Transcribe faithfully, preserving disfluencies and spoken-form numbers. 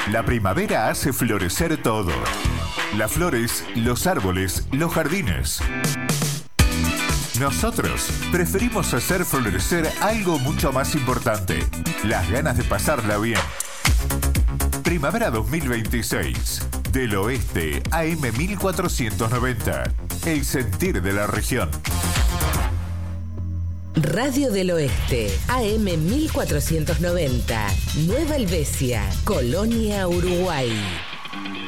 La primavera hace florecer todo. Las flores, los árboles, los jardines. Nosotros preferimos hacer florecer algo mucho más importante: las ganas de pasarla bien. Primavera dos mil veintiséis. Del Oeste, A M mil cuatrocientos noventa. El sentir de la región. Radio del Oeste, A M mil cuatrocientos noventa. Nueva Helvecia, Colonia, Uruguay.